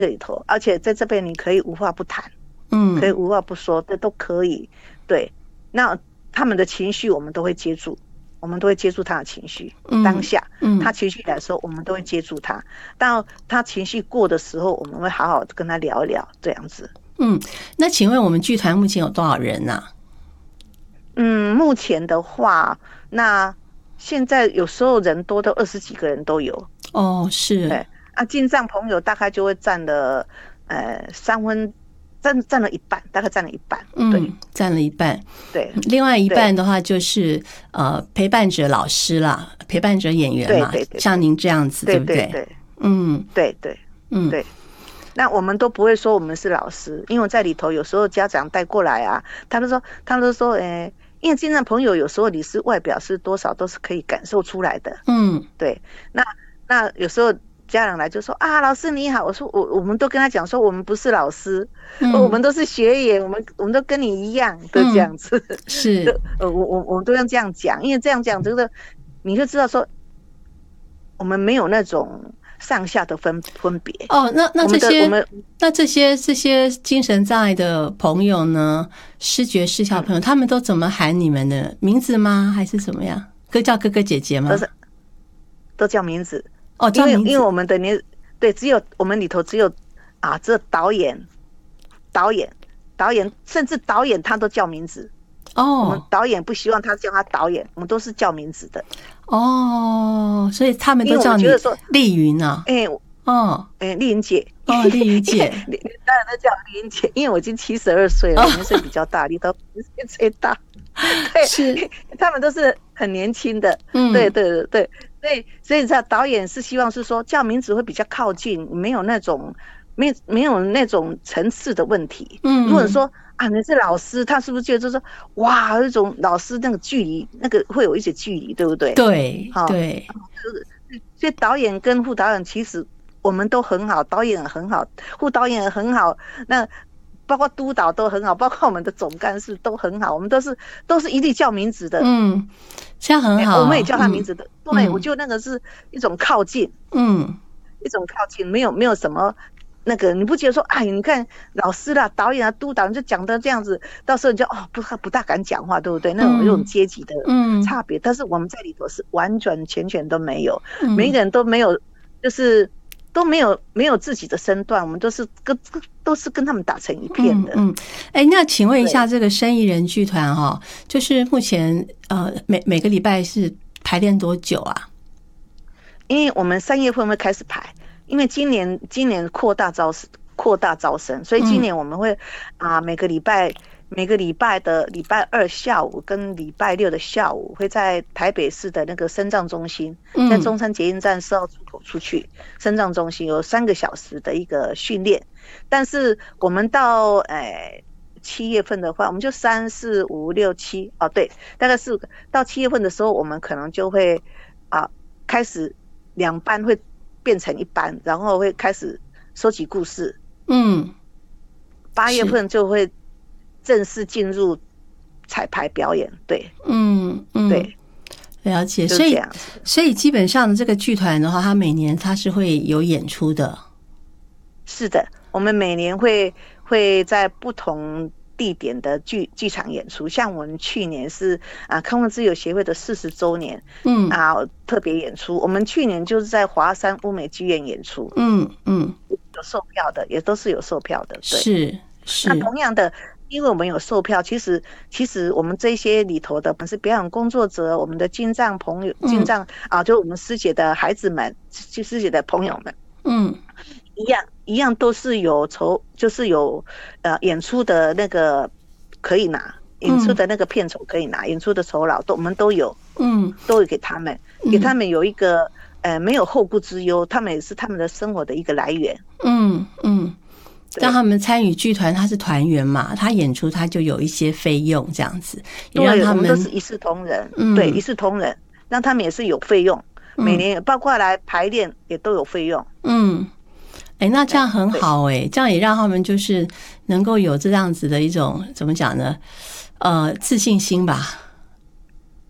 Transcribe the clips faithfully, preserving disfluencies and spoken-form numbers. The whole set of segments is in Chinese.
这里头，而且在这边你可以无话不谈， 嗯， 可以无话不说，这都可以。对，那他们的情绪我们都会接住，我们都会接住他的情绪， 嗯、 当下、 嗯、 他情绪来的时候，我们都会接住他。到他情绪过的时候，我们会好好的跟他聊一聊，这样子。 嗯，那请问我们剧团目前有多少人呢、啊？ 嗯，目前的话，那现在有时候人多都二十几个人都有。 哦，是。 对，啊，进账朋友大概就会占了呃三分，占占了一半，大概占了一半。对， 嗯，占了一半。 对， 另外一半的话就是呃陪伴者老师啦，陪伴者演员嘛， 对对对， 像您这样子， 对对不对？ 对对， 嗯， 对对， 嗯， 对。那我们都不会说我们是老师，因为在里头有时候家长带过来啊，他们说，他们都说，诶，因为进站朋友有时候你是外表是多少都是可以感受出来的。 嗯， 对。那那有时候家长来就说啊，老师你好，我说我我们都跟他讲说我们不是老师，嗯、我们都是学员，我们我们都跟你一样，都这样子。 嗯、是， 呃，我我我们都要这样讲，因为这样讲这个你就知道说，我们没有那种上下的分分别。 哦，那那这些我们那这些这些精神障碍的朋友呢，视觉失调朋友、嗯，他们都怎么喊你们的名字吗？还是怎么样？哥叫哥哥姐姐吗？ 都是都叫名字。 哦，叫名字。 因为因为我们的年对，只有我们里头只有啊，只有导演、导演、导演，甚至导演他都叫名字。 哦， 我们导演不希望他叫他导演，我们都是叫名字的。 哦，所以他们都叫你丽云啊。 哎、欸，哦，哎、欸，丽云姐， 哦，丽云姐， 当然都叫丽云姐，因为我已经七十二岁了，年岁比较大，你都年岁最大。对， 是， 他们都是很年轻的。 嗯， 对对对对，所以所以这导演是希望是说叫名字会比较靠近，没有那种没没有那种层次的问题。嗯，如果说啊你是老师，他是不是觉得就是说哇有一种老师那个距离，那个会有一些距离，对不对？ 对，对。 所以导演跟副导演其实我们都很好，导演很好，副导演很好，那包括督导都很好，包括我们的总干事都很好，我们都是都是一律叫名字的。 嗯，这样很好。 欸、我们也叫他名字的。嗯、对、嗯，我觉得那个是一种靠近。 嗯， 一种靠近，没有没有什么那个，你不觉得说，哎，你看老师啦、导演啊、督导就讲的这样子，到时候你就哦不不大敢讲话，对不对？那种有种阶级的差别、嗯，但是我们在里头是完全全全都没有，嗯、每一个人都没有，就是都没有没有自己的身段，我们都是跟都是跟他们打成一片的。 嗯，哎、嗯，那请问一下，这个生意人剧团哈，就是目前呃每每个礼拜是排练多久啊？ 因为我们三月份会开始排。因为今年今年扩大招扩大招生，所以今年我们会啊、呃、每个礼拜每个礼拜的礼拜二下午跟礼拜六的下午会在台北市的那个身障中心，在中山捷运站四号出口出去，身障中心有三个小时的一个训练。但是我们到诶七月份的话，我们就三四五六七哦对，大概是到七月份的时候，我们可能就会啊开始两班会变成一班，然后会开始收集故事。 嗯， 八月份就会正式进入彩排表演。对， 嗯嗯，对，了解。所以所以基本上这个剧团的话，它每年它是会有演出的。 是的，我们每年会会在不同地点的剧剧场演出，像我们去年是啊康复自由协会的四十周年，嗯啊特别演出，我们去年就是在华山乌美剧院演出， 嗯嗯， 有售票的，也都是有售票的，对， 是是。 那同样的，因为我们有售票，其实其实我们这些里头的，我们是表演工作者，我们的精障朋友，精障、嗯、啊，就我们师姐的孩子们，就师姐的朋友们，嗯，一样。一样都是有筹，就是有呃演出的那个可以拿，演出的那个片酬可以拿，嗯、演出的酬劳都我们都有，嗯，都有给他们，给他们有一个呃没有后顾之忧，他们也是他们的生活的一个来源， 嗯嗯，让他们参与剧团，他是团员嘛，他演出他就有一些费用这样子，也让他们， 我们都是一视同仁，嗯、对，一视同仁，让他们也是有费用，每年包括来排练也都有费用， 嗯。哎，那这样很好哎，这样也让他们就是能够有这样子的一种怎么讲呢？呃，自信心吧。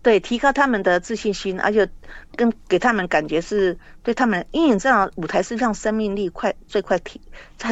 对，提高他们的自信心，而且跟给他们感觉是对他们，因为你知道舞台是让生命力快最快提